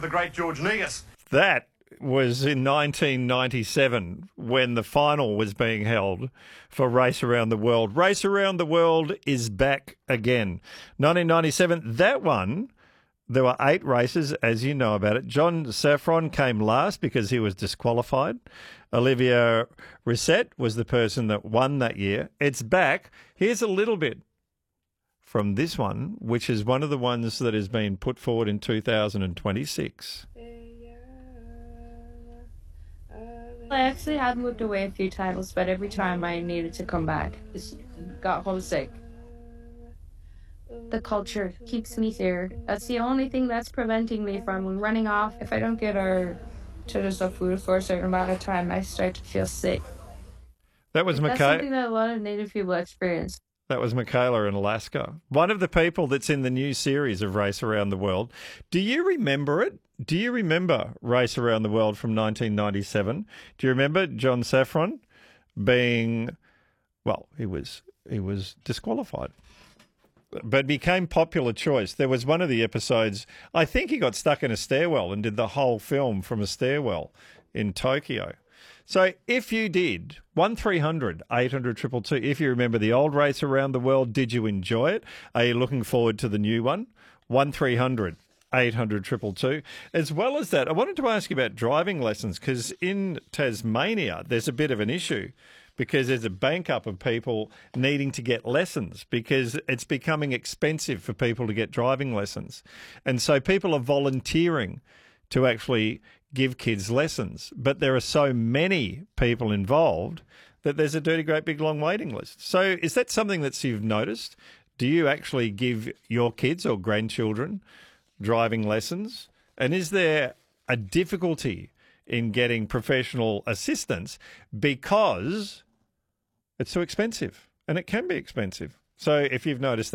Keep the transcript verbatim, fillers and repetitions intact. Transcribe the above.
The great George Negus. That was in nineteen ninety-seven when the final was being held for Race Around the World. Race Around the World is back again. nineteen ninety-seven, that one, there were eight races, as you know about it. John Safran came last because he was disqualified. Olivier Risset was the person that won that year. It's back. Here's a little bit from this one, which is one of the ones that has been put forward in two thousand twenty-six. I actually had moved away a few times, but every time I needed to come back, just got homesick. The culture keeps me here. That's the only thing that's preventing me from running off. If I don't get our traditional food for a certain amount of time, I start to feel sick. That was That's Michaela. something that a lot of Native people experience. That was Michaela in Alaska. One of the people that's in the new series of Race Around the World. Do you remember it? Do you remember Race Around the World from nineteen ninety-seven? Do you remember John Safran being, well, he was he was disqualified, but became popular choice. There was one of the episodes, I think he got stuck in a stairwell and did the whole film from a stairwell in Tokyo. So if you did, one three hundred eight hundred two two two, if you remember the old Race Around the World, did you enjoy it? Are you looking forward to the new one? one three hundred eight hundred two two two. As well as that, I wanted to ask you about driving lessons, because in Tasmania, there's a bit of an issue because there's a bank up of people needing to get lessons because it's becoming expensive for people to get driving lessons. And so people are volunteering to actually give kids lessons. But there are so many people involved that there's a dirty, great, big, long waiting list. So is that something that you've noticed? Do you actually give your kids or grandchildren driving lessons? And is there a difficulty in getting professional assistance because it's too expensive? And it can be expensive. So if you've noticed that,